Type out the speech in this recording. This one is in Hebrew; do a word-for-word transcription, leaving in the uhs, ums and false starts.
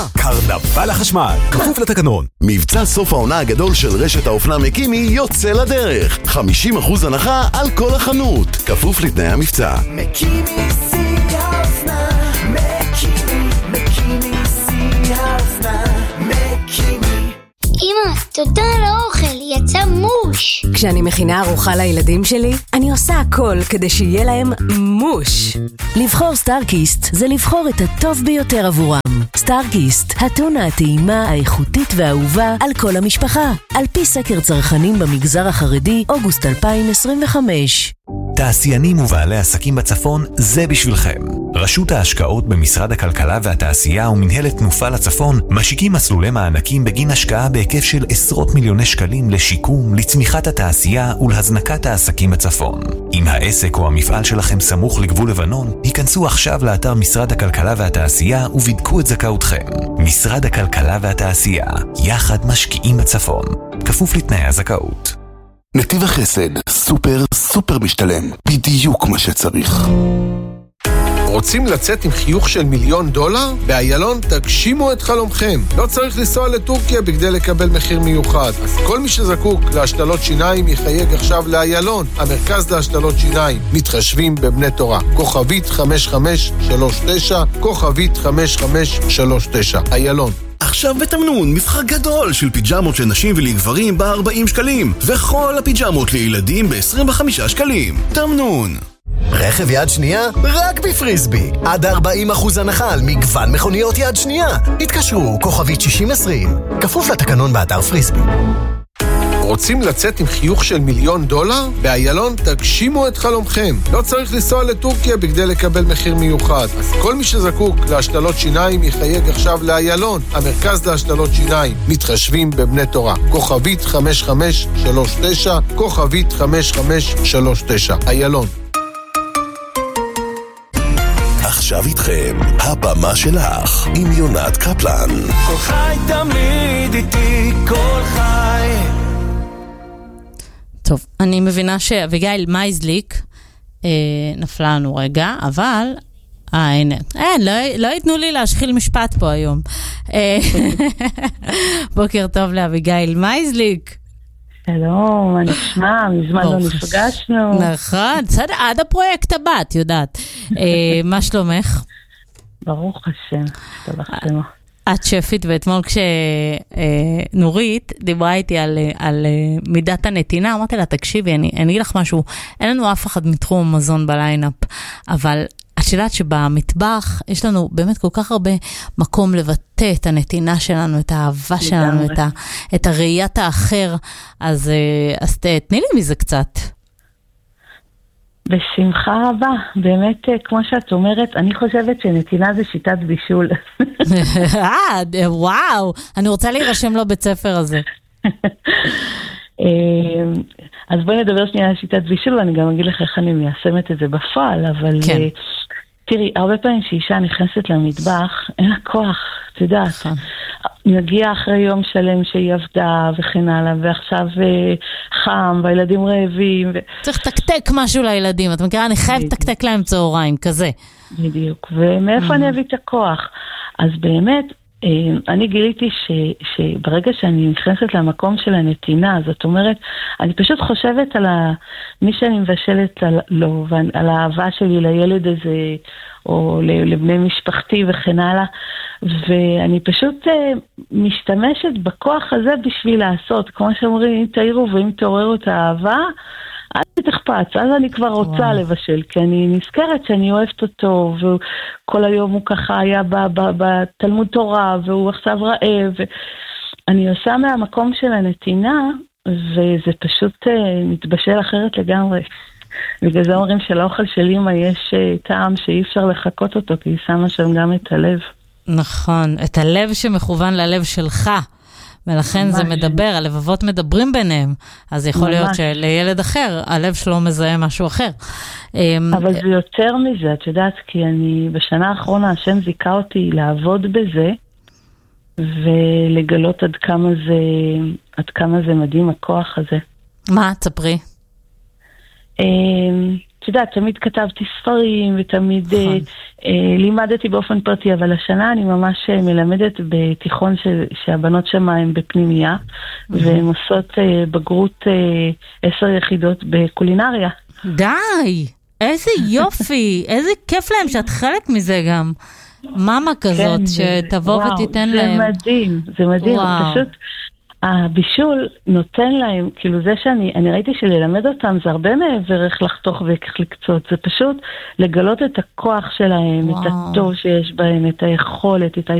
קרנבל החשמל, כפוף לתקנון. מבצע סוף העונה הגדול של רשת האופנה מקימי יוצא לדרך. חמישים אחוז הנחה על כל החנות, כפוף לתנאי המבצע. מקימי שיא האופנה, מקימי, מקימי שיא האופנה, מקימי. אמא, תודה על האוכל, יצא מוש. כשאני מכינה ארוחה לילדים שלי, אני עושה הכל כדי שיהיה להם מוש. לבחור סטארקיסט זה לבחור את הטוב ביותר עבורם. סטארקיסט, הטונה הטעימה, האיכותית והאהובה על כל המשפחה. על פי סקר צרכנים במגזר החרדי, אוגוסט אלפיים עשרים וחמש. תעשיינים ובעלי עסקים בצפון, זה בשבילכם. רשות ההשקעות במשרד הכלכלה והתעשייה ומנהלת תנופה לצפון משיקים מסלולי מענקים בגין השקעה בהיקף של עשרות מיליוני שקלים לשיקום, לצמיחת התעשייה ולהזנקת העסקים בצפון. אם העסק או המפעל שלכם סמוך לגבול לבנון, היכנסו עכשיו לאתר משרד הכלכלה והתעשייה ובדקו את זכאותכם. משרד הכלכלה והתעשייה, יחד משקיעים בצפון, כפוף לתנאי הזכאות. נתיב החסד, סופר סופר משתלם, בדיוק מה שצריך. רוצים לצאת עם חיוך של מיליון דולר? באיילון תגשימו את חלומכם. לא צריך לנסוע לטורקיה בכדי לקבל מחיר מיוחד. אז כל מי שזקוק להשתלות שיניים יחייג עכשיו לאיילון, המרכז להשתלות שיניים. מתחשבים בבני תורה. כוכבית חמש חמש שלוש תשע, כוכבית חמש חמש שלוש תשע. איילון. עכשיו בתמנון, מבחר גדול של פיג'מות לנשים ולגברים ב-ארבעים שקלים, וכל הפיג'מות לילדים ב-עשרים וחמישה שקלים. תמנון. רכב יד שנייה? רק בפריסבי. עד ארבעים אחוז הנחה על מגוון מכוניות יד שנייה. התקשרו, כוכבית שישים עשרים. כפוף לתקנון באתר פריסבי. רוצים לצאת עם חיוך של מיליון דולר? באיילון תגשימו את חלומכם. לא צריך לנסוע לטורקיה בכדי לקבל מחיר מיוחד. אז כל מי שזקוק להשתלות שיניים יחייג עכשיו לאיילון, המרכז להשתלות שיניים. מתחשבים בבני תורה. כוכבית חמש חמש שלוש תשע, כוכבית חמש חמש שלוש תשע. איילון. עכשיו איתכם, הבמה שלך, עם יונת קפלן. כל חי תמיד איתי, כל חי. טוב, אני מבינה שאביגיל מייזליק אה, נפלה לנו רגע, אבל... אה, הנה. אין, לא, לא ייתנו לי להשחיל משפט פה היום. אה, בוקר טוב לאביגיל מייזליק. שלום, מה נשמע? מזמן לא נפגשנו. נכון, בסדר, עד הפרויקט הבא, את יודעת. אה, מה שלומך? ברוך השם, תודה לכם. את שפית, ואתמול כשנורית דיברה איתי על, על מידת הנתינה, אמרתי לה, תקשיבי, אני, אני אגיד לך משהו, אין לנו אף אחד מתחום המזון בליינאפ, אבל את יודעת שבמטבח יש לנו באמת כל כך הרבה מקום לבטא את הנתינה שלנו, את האהבה שלנו, את, ה, את הראיית האחר, אז, אז תתני לי מזה קצת. בשמחה רבה, באמת כמו שאת אומרת, אני חושבת שנתינה זה שיטת בישול. אה, וואו, אני רוצה להירשם לו בית ספר הזה. אז בואי נדבר שנייה על שיטת בישול, ואני גם אגיד לך איך אני מיישמת את זה בפועל, אבל תראי, הרבה פעמים שאישה נכנסת למטבח, אין לה כוח, את יודעת. נגיע אחרי יום שלם שהיא עבדה וכן הלאה, ועכשיו חם, והילדים רעבים. צריך תקתק משהו לילדים, את מכירה? אני חייב תקתק להם צהריים, כזה. בדיוק, ומאיפה אני אביא את הכוח? אז באמת, אני גיליתי ש, שברגע שאני נכנסת למקום של הנתינה, זאת אומרת, אני פשוט חושבת על ה, מי שאני מבשלת לו, ועל האהבה שלי לילד הזה, או לבני משפחתי וכן הלאה, ואני פשוט משתמשת בכוח הזה בשביל לעשות, כמו שאומרים, אם תאירו ואם תעוררו את האהבה, אז תחפץ, אז אני כבר רוצה וואו. לבשל, כי אני נזכרת שאני אוהבת אותו, וכל היום הוא ככה היה בתלמוד תורה, והוא עכשיו רעב, אני עושה מהמקום של הנתינה, וזה פשוט מתבשל אחרת לגמרי. בגלל זה אומרים שלאוכל של אמא יש טעם שאי אפשר לחכות אותו, כי היא שמה שם גם את הלב. נכון, את הלב שמכוון ללב שלך. ולכן ממש. זה מדבר, הלבבות מדברים ביניהם, אז יכול ממש. להיות שלילד אחר, הלב שלו מזהה משהו אחר. אבל זה יותר מזה, את יודעת, כי אני, בשנה האחרונה, השם זיכה אותי לעבוד בזה, ולגלות עד כמה זה, עד כמה זה מדהים הכוח הזה. מה? תספרי. את יודעת, תמיד כתבתי ספרים ותמיד אה, אה, לימדתי באופן פרטי, אבל השנה אני ממש מלמדת בתיכון ש, שהבנות שם הן בפנימייה, והן עושות אה, בגרות אה, עשר יחידות בקולינריה. די! איזה יופי! איזה כיף להם שאת חלק מזה גם. מאמה כזאת כן, שתבוא וואו, ותיתן זה להם. זה מדהים, זה מדהים. פשוט הבישול נותן להם, כאילו זה שאני אני ראיתי שללמד אותם זה הרבה מעבר איך לחתוך ואיך לקצות, זה פשוט לגלות את הכוח שלהם, וואו. את הטוב שיש בהם, את היכולת, את